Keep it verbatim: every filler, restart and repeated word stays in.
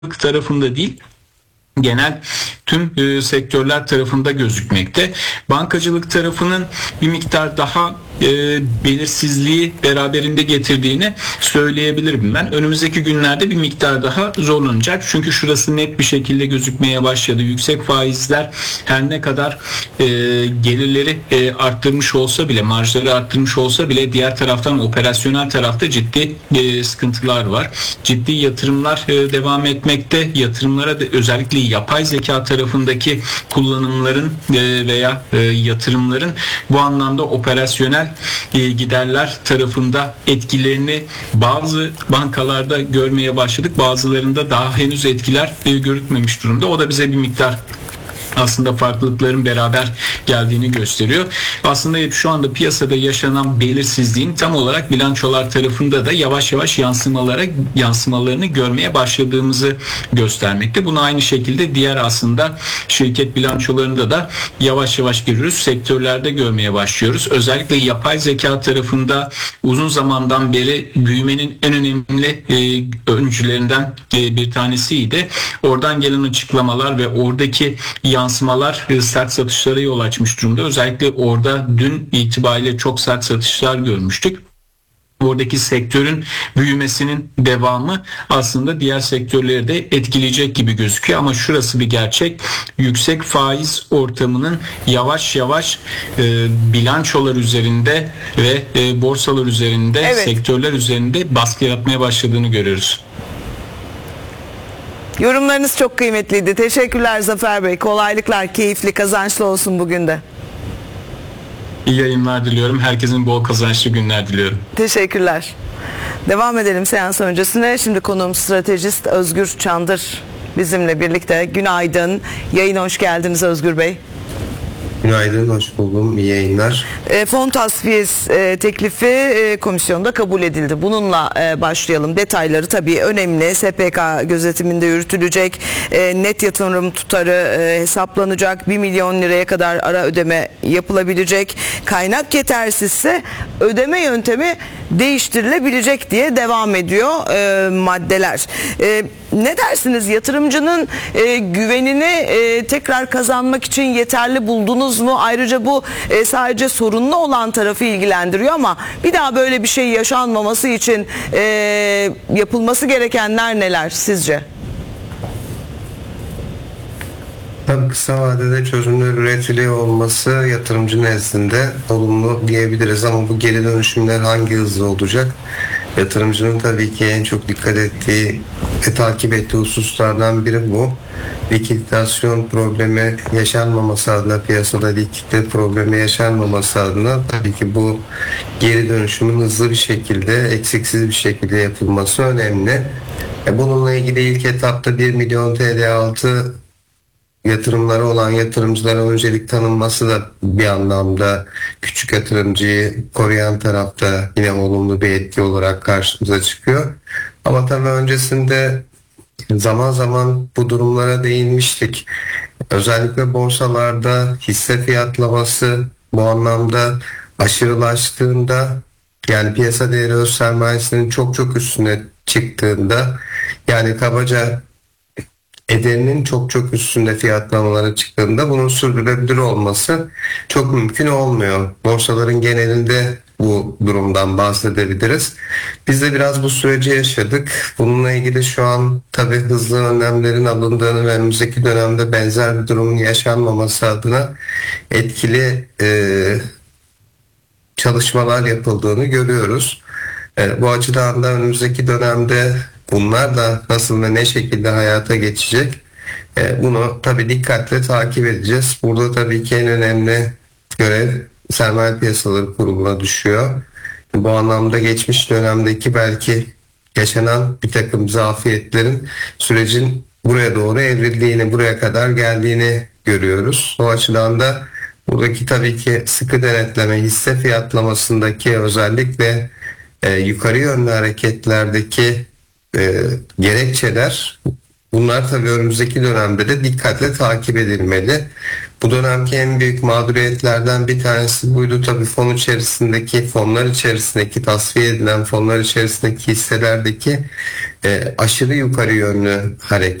tarafında değil, genel tüm e, sektörler tarafında gözükmekte. Bankacılık tarafının bir miktar daha e, belirsizliği beraberinde getirdiğini söyleyebilirim ben. Önümüzdeki günlerde bir miktar daha zorlanacak. Çünkü şurası net bir şekilde gözükmeye başladı. Yüksek faizler her ne kadar e, gelirleri e, arttırmış olsa bile, marjları arttırmış olsa bile diğer taraftan operasyonel tarafta ciddi e, sıkıntılar var. Ciddi yatırımlar e, devam etmekte. Yatırımlara da özellikle yapay zeka tarafındaki kullanımların e, veya e, yatırımların bu anlamda operasyonel e, giderler tarafında etkilerini bazı bankalarda görmeye başladık. Bazılarında daha henüz etkiler e, görükmemiş durumda. O da bize bir miktar aslında farklılıkların beraber geldiğini gösteriyor. Aslında şu anda piyasada yaşanan belirsizliğin tam olarak bilançolar tarafında da yavaş yavaş yansımalara yansımalarını görmeye başladığımızı göstermekte. Bunu aynı şekilde diğer aslında şirket bilançolarında da yavaş yavaş görüyoruz. Sektörlerde görmeye başlıyoruz. Özellikle yapay zeka tarafında uzun zamandan beri büyümenin en önemli e, öncülerinden e, bir tanesiydi. Oradan gelen açıklamalar ve oradaki yansımalar sert satışlara yol açmış durumda. Özellikle orada dün itibariyle çok sert satışlar görmüştük. Oradaki sektörün büyümesinin devamı aslında diğer sektörleri de etkileyecek gibi gözüküyor. Ama şurası bir gerçek. Yüksek faiz ortamının yavaş yavaş e, bilançolar üzerinde ve e, borsalar üzerinde, evet, sektörler üzerinde baskı yaratmaya başladığını görüyoruz. Yorumlarınız çok kıymetliydi. Teşekkürler Zafer Bey. Kolaylıklar, keyifli, kazançlı olsun bugün de. İyi yayınlar diliyorum. Herkesin bol kazançlı günler diliyorum. Teşekkürler. Devam edelim seans öncesine. Şimdi konuğum stratejist Özgür Çandır bizimle birlikte. Günaydın. Yayına hoş geldiniz Özgür Bey. Günaydın, hoş buldum. İyi yayınlar. E, fon tasfiyesi e, teklifi e, komisyonda kabul edildi. Bununla e, başlayalım. Detayları tabii önemli. S P K gözetiminde yürütülecek. E, net yatırım tutarı e, hesaplanacak. bir milyon liraya kadar ara ödeme yapılabilecek. Kaynak yetersizse ödeme yöntemi değiştirilebilecek diye devam ediyor e, maddeler. E, ne dersiniz? Yatırımcının e, güvenini e, tekrar kazanmak için yeterli buldunuz mu? Ayrıca bu e, sadece sorunlu olan tarafı ilgilendiriyor ama bir daha böyle bir şey yaşanmaması için e, yapılması gerekenler neler sizce? Tabii kısa vadede çözümler üretiliyor olması yatırımcı nezdinde olumlu diyebiliriz ama bu geri dönüşümler hangi hızla olacak? Yatırımcının tabii ki en çok dikkat ettiği ve takip ettiği hususlardan biri bu. Likidasyon problemi yaşanmaması adına, piyasada likidite problemi yaşanmaması adına tabii ki bu geri dönüşümün hızlı bir şekilde, eksiksiz bir şekilde yapılması önemli. Bununla ilgili ilk etapta bir milyon T L altı yatırımları olan yatırımcılara öncelik tanınması da bir anlamda küçük yatırımcıyı koruyan tarafta yine olumlu bir etki olarak karşımıza çıkıyor. Ama tabii öncesinde zaman zaman bu durumlara değinmiştik. Özellikle borsalarda hisse fiyatlaması bu anlamda aşırılaştığında, yani piyasa değeri öz sermayesinin çok çok üstüne çıktığında, yani kabaca ederinin çok çok üstünde fiyatlamaları çıktığında bunun sürdürülebilir olması çok mümkün olmuyor. Borsaların genelinde bu durumdan bahsedebiliriz. Biz de biraz bu süreci yaşadık. Bununla ilgili şu an tabii hızlı önlemlerin alındığını ve önümüzdeki dönemde benzer bir durumun yaşanmaması adına etkili e, çalışmalar yapıldığını görüyoruz. E, bu açıdan da önümüzdeki dönemde bunlar da nasıl ve ne şekilde hayata geçecek? E, bunu tabii dikkatle takip edeceğiz. Burada tabii ki en önemli görev Sermaye Piyasaları Kurulu'na düşüyor. Bu anlamda geçmiş dönemdeki belki yaşanan bir takım zafiyetlerin sürecin buraya doğru evrildiğini, buraya kadar geldiğini görüyoruz. O açıdan da buradaki tabii ki sıkı denetleme, hisse fiyatlamasındaki özellikle e, yukarı yönlü hareketlerdeki e, gerekçeler Bunlar tabii önümüzdeki dönemde de dikkatle takip edilmeli. Bu dönemki en büyük mağduriyetlerden bir tanesi buydu. Tabii fon içerisindeki, fonlar içerisindeki, tasfiye edilen fonlar içerisindeki hisselerdeki e, aşırı yukarı yönlü hareket.